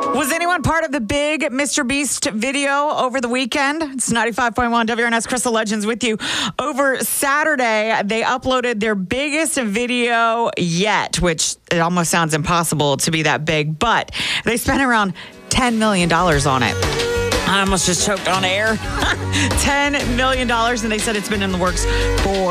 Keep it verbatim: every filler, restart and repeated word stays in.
Was anyone part of the big Mister Beast video over the weekend? It's ninety-five point one W R N S. Crystal Legends with you. Over Saturday, they uploaded their biggest video yet, which it almost sounds impossible to be that big, but they spent around ten million dollars on it. I almost just choked on air. ten million dollars, and they said it's been in the works for